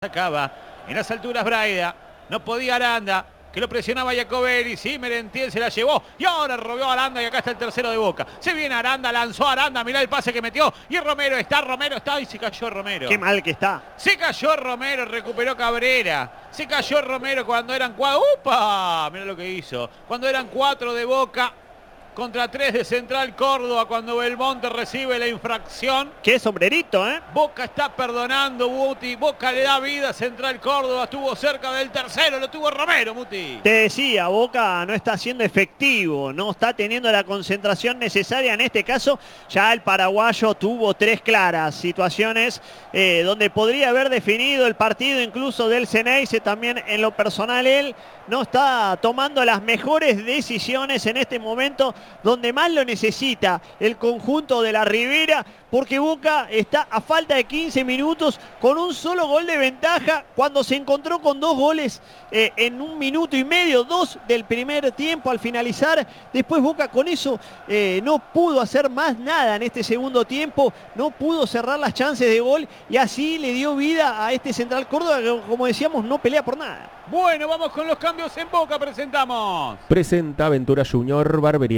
Acaba en las alturas Braida, no podía Aranda, que lo presionaba Jacobelli, sí, Merentiel se la llevó y ahora rodeó a Aranda y acá está el tercero de Boca. Se viene Aranda, lanzó a Aranda, mirá el pase que metió y Romero está y se cayó Romero. Qué mal que está. Se cayó Romero, recuperó Cabrera. Se cayó Romero cuando eran 4. ¡Upa! Mirá lo que hizo. Cuando eran 4 de Boca contra 3 de Central Córdoba, cuando Belmonte recibe la infracción. Qué sombrerito, ¿eh? Boca está perdonando, Muti. Boca le da vida a Central Córdoba. Estuvo cerca del tercero, lo tuvo Romero, Muti. Te decía, Boca no está siendo efectivo, no está teniendo la concentración necesaria. En este caso, ya el paraguayo tuvo 3 claras situaciones donde podría haber definido el partido, incluso del Ceneice. También en lo personal él no está tomando las mejores decisiones en este momento, donde más lo necesita el conjunto de la Ribera, porque Boca está a falta de 15 minutos con un solo gol de ventaja cuando se encontró con 2 goles en 1 minuto y medio, 2 del primer tiempo al finalizar. Después Boca con eso no pudo hacer más nada en este segundo tiempo, no pudo cerrar las chances de gol y así le dio vida a este Central Córdoba que, como decíamos, no pelea por nada. Bueno, vamos con los cambios en Boca, presentamos. Presenta Aventura Junior Barbería.